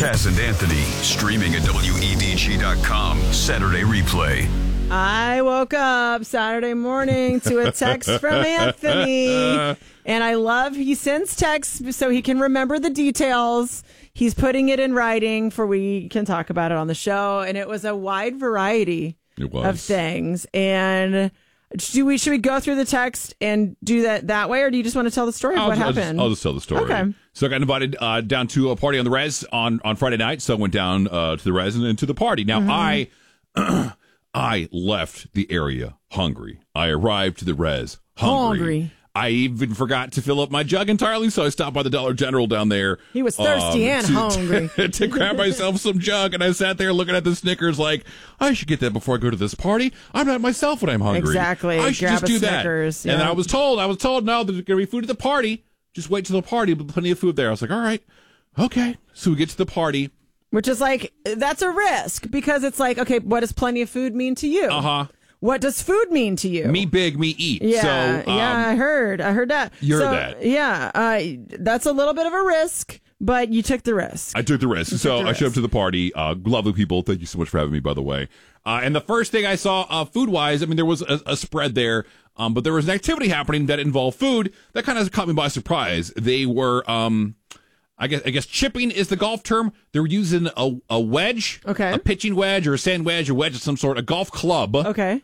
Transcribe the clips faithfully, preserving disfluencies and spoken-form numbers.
Taz and Anthony, streaming at W E D G dot com. Saturday replay. I woke up Saturday morning to a text from Anthony, and I love he sends texts so he can remember the details. He's putting it in writing for we can talk about it on the show, and it was a wide variety it was. of things. And do we should we go through the text and do that that way, or do you just want to tell the story of I'll, what I'll happened? Just, I'll just tell the story. Okay. So I got invited uh, down to a party on the res on, on Friday night, so I went down uh, to the res and then to the party. Now, mm-hmm. I... I left the area hungry. I arrived to the res hungry. hungry. I even forgot to fill up my jug entirely, so I stopped by the Dollar General down there. He was thirsty um, and to, hungry. To, to grab myself some jug, and I sat there looking at the Snickers like, I should get that before I go to this party. I'm not myself when I'm hungry. Exactly. I should grab just a do Snickers, that. Yeah. And then I was told, I was told, no, there's going to be food at the party. Just wait till the party. There'll be plenty of food there. I was like, all right, okay. So we get to the party. Which is like, that's a risk, because it's like, okay, what does plenty of food mean to you? Uh-huh. What does food mean to you? Me big, me eat. Yeah, so, um, yeah, I heard. I heard that. You heard so, that. Yeah, uh, that's a little bit of a risk, but you took the risk. I took the risk. You so the I risk. showed up to the party. Uh, lovely people. Thank you so much for having me, by the way. Uh, and the first thing I saw uh, food-wise, I mean, there was a, a spread there, um, but there was an activity happening that involved food that kind of caught me by surprise. They were... Um, I guess I guess chipping is the golf term. They're using a, a wedge, okay, a pitching wedge or a sand wedge or wedge of some sort, a golf club, okay,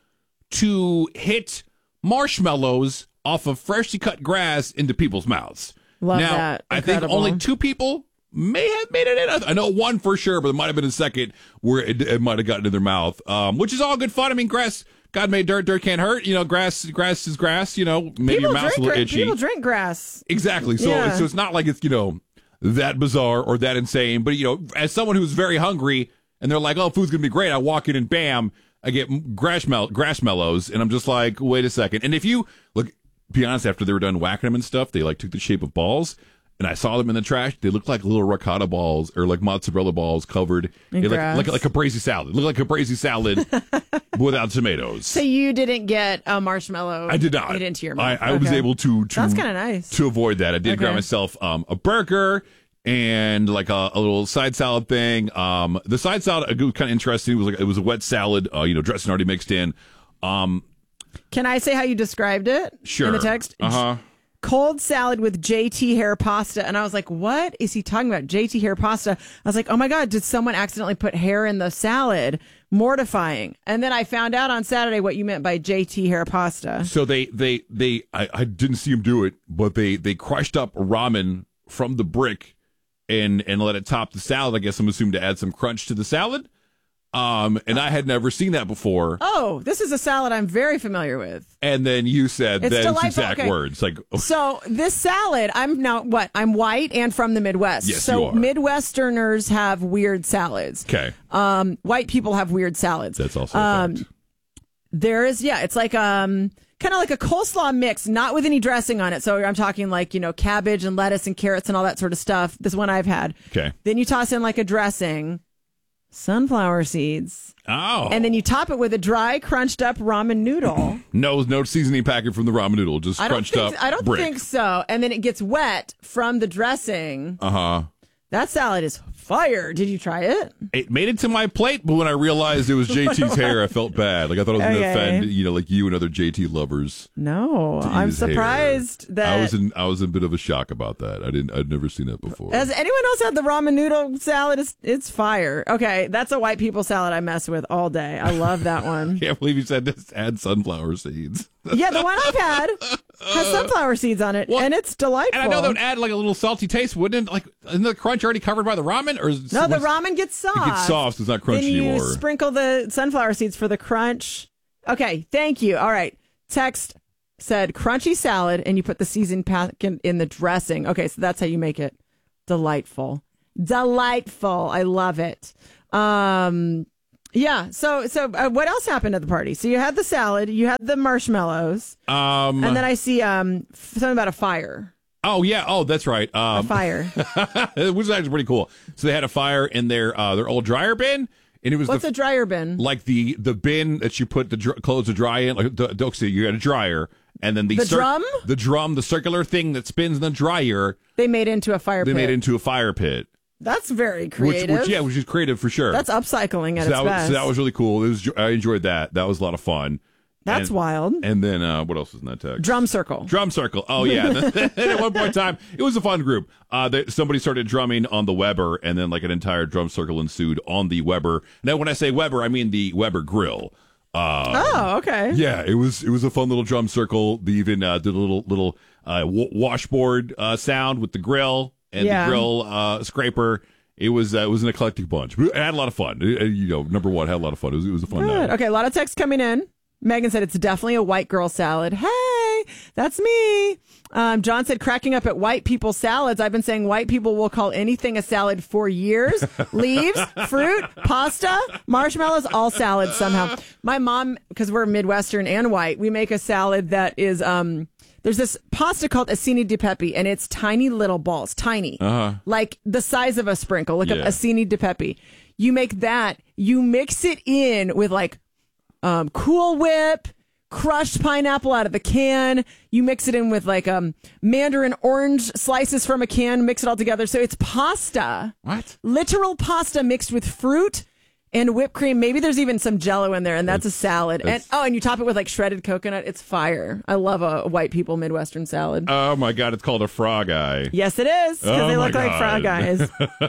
to hit marshmallows off of freshly cut grass into people's mouths. Love now, that. I think only two people may have made it in. I know one for sure, but there might have been a second where it, it might have gotten in their mouth, um, which is all good fun. I mean, grass, God made dirt, dirt can't hurt. You know, grass, grass is grass. You know, maybe people your mouth's a little drink, itchy. People drink grass. Exactly. So, yeah. so it's not like it's, you know, that bizarre or that insane. But, you know, as someone who's very hungry and they're like, oh, food's going to be great, I walk in and bam, I get grass, mel- grass mellows. And I'm just like, wait a second. And if you look, be honest, after they were done whacking them and stuff, they like took the shape of balls. And I saw them in the trash. They looked like little ricotta balls or like mozzarella balls covered in like, like like a braisy salad. It looked like a braisy salad without tomatoes. So you didn't get a marshmallow. I did not. Get into your mouth. I, I okay. was able to. to That's kind of nice to avoid that. I did okay. grab myself um, a burger and like a, a little side salad thing. Um, the side salad it was kind of interesting. It was like it was a wet salad. Uh, you know, dressing already mixed in. Um, Can I say how you described it? Sure. In the text. Uh huh. Cold salad with J T hair pasta. And I was like, what is he talking about? J T hair pasta. I was like, oh my God, did someone accidentally put hair in the salad? Mortifying. And then I found out on Saturday what you meant by J T hair pasta. So they, they, they, I, I didn't see him do it, but they, they crushed up ramen from the brick and, and let it top the salad. I guess I'm assuming to add some crunch to the salad. Um, and I had never seen that before. Oh, this is a salad I'm very familiar with. And then you said it's those delightful. exact okay. words. Like, oh. So this salad, I'm now what? I'm white and from the Midwest. Yes, so you are. Midwesterners have weird salads. Okay. Um, white people have weird salads. That's also a um, fact. There is, yeah, it's like um, kind of like a coleslaw mix, not with any dressing on it. So I'm talking like, you know, cabbage and lettuce and carrots and all that sort of stuff. This one I've had. Okay. Then you toss in like a dressing. Sunflower seeds. Oh. And then you top it with a dry, crunched up ramen noodle. no, no seasoning packet from the ramen noodle, just I don't crunched think, up. I don't brick. think so. And then it gets wet from the dressing. Uh huh. That salad is fire. Did you try it? It made it to my plate, but when I realized it was J T's hair, I felt bad. Like I thought I was going to Okay. offend, you know, like you and other J T lovers. No, to eat I'm his hair. surprised that. I was in. I was in a bit of a shock about that. I didn't. I'd never seen that before. Has anyone else had the ramen noodle salad? It's, it's fire. Okay, that's a white people salad I mess with all day. I love that one. Can't believe you said this. Add sunflower seeds. Yeah, the one I've had has sunflower seeds on it, Well, and it's delightful. And I know that would add like a little salty taste, wouldn't it? Like, isn't the crunch already covered by the ramen? Or is No, the what's- ramen gets soft. It gets soft, so it's not crunchy then you anymore. sprinkle the sunflower seeds for the crunch. Okay, thank you. All right. Text said crunchy salad, and you put the seasoned pack in, in the dressing. Okay, so that's how you make it. Delightful. Delightful. I love it. Um, yeah. So, so uh, what else happened at the party? So you had the salad, you had the marshmallows, Um, and then I see um something about a fire. Oh yeah. Oh, that's right. Um, A fire. which is actually pretty cool. So they had a fire in their uh, their old dryer bin, and it was What's the, a dryer bin? like the the bin that you put the dr- clothes to dry in. Like the, the, so you got a dryer, and then the The drum? the drum, the circular thing that spins in the dryer. They made into a fire They pit. made into a fire pit. That's very Which, creative. which, yeah, which is creative for sure. That's upcycling at so its that, best. was, so that was really cool. It was, I enjoyed that. That was a lot of fun. That's and, wild. And then uh, what else was in that text? Drum circle. Drum circle. Oh yeah. At one point in time, it was a fun group. Uh, they, somebody started drumming on the Weber, and then like an entire drum circle ensued on the Weber. Now, when I say Weber, I mean the Weber grill. Uh, oh, okay. Yeah, it was it was a fun little drum circle. They even uh, did a little little uh, w- washboard uh, sound with the grill and Yeah. the grill uh, scraper. It was uh, it was an eclectic bunch. I had a lot of fun. Uh, you know, number one, had a lot of fun. It was, it was a fun Good. night. Okay, a lot of texts coming in. Megan said it's definitely a white girl salad. Hey, that's me. Um, John said cracking up at white people salads. I've been saying white people will call anything a salad for years. Leaves, fruit, pasta, marshmallows, all salads somehow. My mom, because we're Midwestern and white, we make a salad that is, um, there's this pasta called acini di pepe, and it's tiny little balls, tiny, Uh-huh. like the size of a sprinkle. Look Yeah. up acini di pepe. You make that, you mix it in with like Um, Cool Whip, crushed pineapple out of the can. You mix it in with like um, mandarin orange slices from a can, mix it all together. So it's pasta. What? Literal pasta mixed with fruit and whipped cream. Maybe there's even some Jell-O in there, and that's, that's a salad. And oh, and you top it with like shredded coconut. It's fire. I love a white people Midwestern salad. Oh my God, it's called a frog eye. Yes, it is, because Oh they my look like God. frog eyes.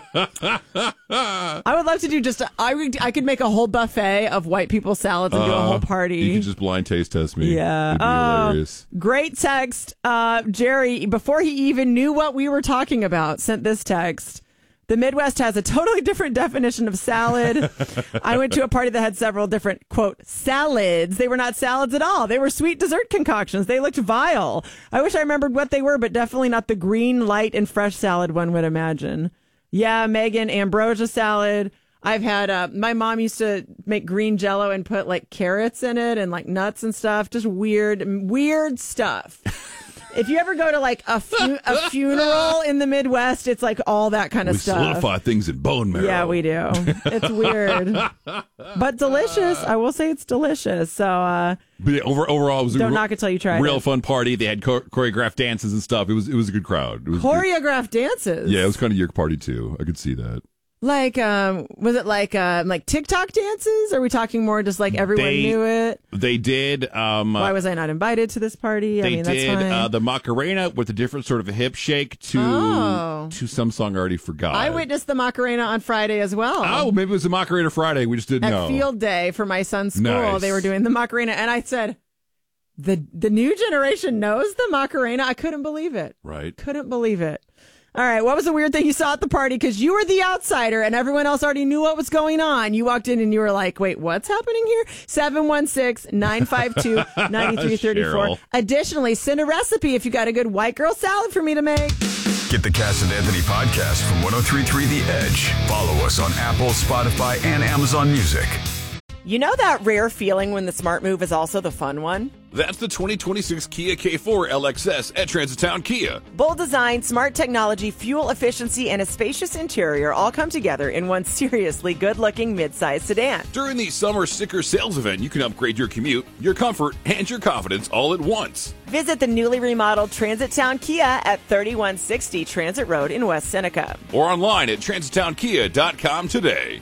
I would love to do just. A, I would. I could make a whole buffet of white people salads and do a Uh, whole party. You could just blind taste test me. Yeah. It'd be Oh, hilarious. great text. Uh, Jerry, before he even knew what we were talking about, sent this text. The Midwest has a totally different definition of salad. I went to a party that had several different, quote, salads. They were not salads at all. They were sweet dessert concoctions. They looked vile. I wish I remembered what they were, but definitely not the green, light, and fresh salad one would imagine. Yeah, Megan, ambrosia salad. I've had, uh, my mom used to make green Jell-O and put like carrots in it and like nuts and stuff. Just weird, weird stuff. If you ever go to like a, fu- a funeral in the Midwest, it's like all that kind of We stuff. solidify things in bone marrow. Yeah, we do. It's weird, but delicious. I will say it's delicious. So uh, But yeah, over, overall, it was don't a knock it till you try real it. fun party. They had cho- choreographed dances and stuff. It was it was a good crowd. It was good. Choreographed dances. Yeah, it was kind of your party too. I could see that. Like, um, was it like um, like TikTok dances? Or are we talking more just like everyone They- knew it? They did. Um, Why was I not invited to this party? I they mean, that's did fine. uh, the Macarena with a different sort of a hip shake to Oh. to some song I already forgot. I witnessed the Macarena on Friday as well. Oh, maybe it was the Macarena Friday. We just didn't At know. field day for my son's school, Nice. they were doing the Macarena, and I said, "the The new generation knows the Macarena." I couldn't believe it. Right. Couldn't believe it. All right, what was the weird thing you saw at the party? Because you were the outsider, and everyone else already knew what was going on. You walked in and you were like, "Wait, what's happening here?" seven one six, nine five two, nine three three four. Cheryl. Additionally, send a recipe if you got a good white girl salad for me to make. Get the Cass and Anthony podcast from one oh three point three The Edge. Follow us on Apple, Spotify, and Amazon Music. You know that rare feeling when the smart move is also the fun one? That's the twenty twenty-six Kia K four L X S at Transitown Kia. Bold design, smart technology, fuel efficiency, and a spacious interior all come together in one seriously good-looking midsize sedan. During the summer sticker sales event, you can upgrade your commute, your comfort, and your confidence all at once. Visit the newly remodeled Transit Town Kia at thirty-one sixty Transit Road in West Seneca. Or online at transitown kia dot com today.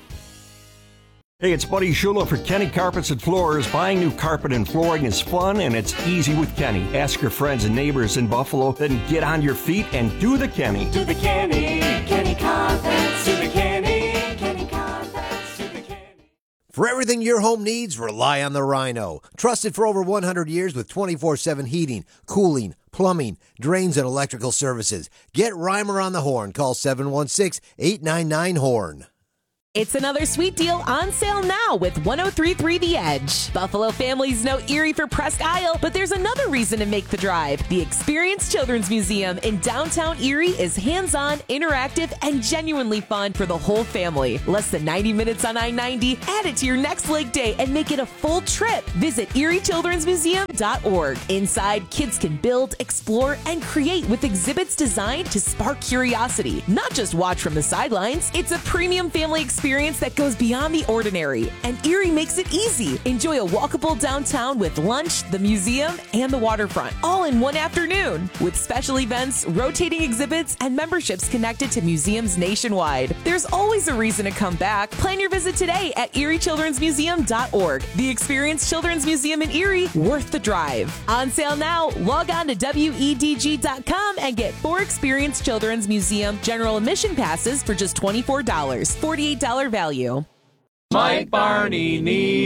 Hey, it's Buddy Shula for Kenny Carpets and Floors. Buying new carpet and flooring is fun and it's easy with Kenny. Ask your friends and neighbors in Buffalo, then get on your feet and do the Kenny. To the Kenny, Kenny Carpets, to the Kenny, Kenny Carpets, to the Kenny. For everything your home needs, rely on the Rhino. Trusted for over one hundred years with twenty-four seven heating, cooling, plumbing, drains, and electrical services. Get Reimer on the horn. Call seven one six, eight nine nine, horn. It's another sweet deal on sale now with one oh three point three The Edge. Buffalo families know Erie for Presque Isle, but there's another reason to make the drive. The Experience Children's Museum in downtown Erie is hands-on, interactive, and genuinely fun for the whole family. Less than ninety minutes on I ninety. Add it to your next leg day and make it a full trip. Visit erie children's museum dot org. Inside, kids can build, explore, and create with exhibits designed to spark curiosity. Not just watch from the sidelines. It's a premium family experience experience that goes beyond the ordinary, and Erie makes it easy. Enjoy a walkable downtown with lunch, the museum, and the waterfront, all in one afternoon, with special events, rotating exhibits, and memberships connected to museums nationwide. There's always a reason to come back. Plan your visit today at erie children's museum dot org. The Experience Children's Museum in Erie, worth the drive. On sale now. Log on to W E D G dot com and get four Experience Children's Museum general admission passes for just twenty-four dollars. forty-eight dollars value. Mike Barney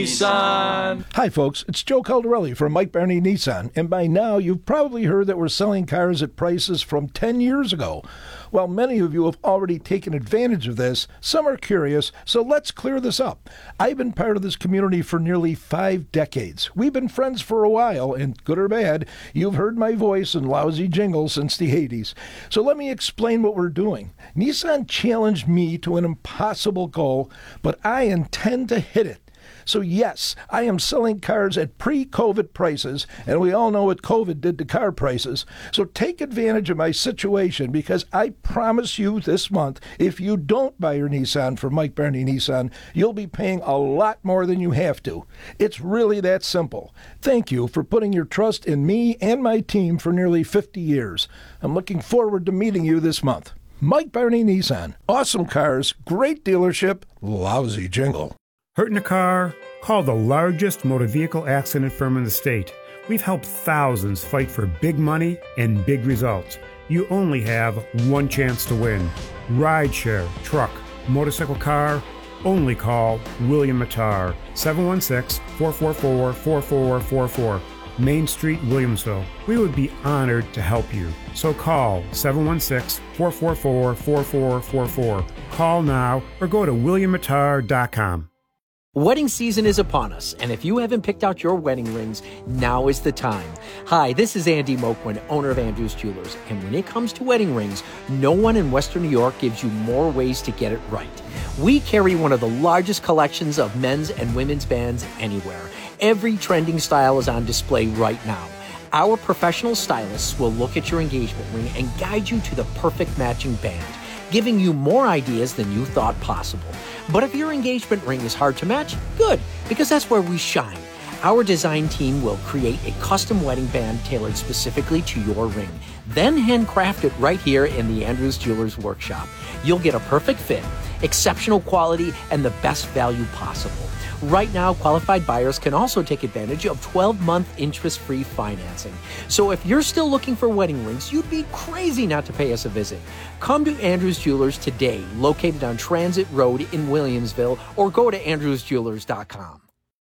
Nissan. Hi, folks. It's Joe Caldarelli from Mike Barney Nissan. And by now, you've probably heard that we're selling cars at prices from ten years ago. While many of you have already taken advantage of this, some are curious, so let's clear this up. I've been part of this community for nearly five decades. We've been friends for a while, and good or bad, you've heard my voice and lousy jingles since the eighties. So let me explain what we're doing. Nissan challenged me to an impossible goal, but I intend to hit it. So yes, I am selling cars at pre-COVID prices, and we all know what COVID did to car prices. So take advantage of my situation, because I promise you this month, if you don't buy your Nissan from Mike Barney Nissan, you'll be paying a lot more than you have to. It's really that simple. Thank you for putting your trust in me and my team for nearly fifty years. I'm looking forward to meeting you this month. Mike Barney Nissan. Awesome cars, great dealership, lousy jingle. Hurt in a car? Call the largest motor vehicle accident firm in the state. We've helped thousands fight for big money and big results. You only have one chance to win. Rideshare, truck, motorcycle, car, only call William Matar, seven one six, four four four, four four four four, Main Street, Williamsville. We would be honored to help you. So call seven one six, four four four, four four four four. Call now or go to william matar dot com. Wedding season is upon us, and if you haven't picked out your wedding rings, now is the time. Hi, this is Andy Moquin, owner of Andrews Jewelers, and when it comes to wedding rings, no one in Western New York gives you more ways to get it right. We carry one of the largest collections of men's and women's bands anywhere. Every trending style is on display right now. Our professional stylists will look at your engagement ring and guide you to the perfect matching band, giving you more ideas than you thought possible. But if your engagement ring is hard to match, good, because that's where we shine. Our design team will create a custom wedding band tailored specifically to your ring, then handcraft it right here in the Andrews Jewelers workshop. You'll get a perfect fit, exceptional quality, and the best value possible. Right now, qualified buyers can also take advantage of twelve-month interest-free financing. So if you're still looking for wedding rings, you'd be crazy not to pay us a visit. Come to Andrews Jewelers today, located on Transit Road in Williamsville, or go to andrews jewelers dot com.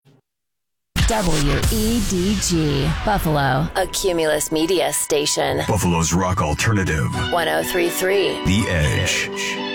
W E D G Buffalo, a Cumulus Media station. Buffalo's rock alternative. one oh three point three The Edge.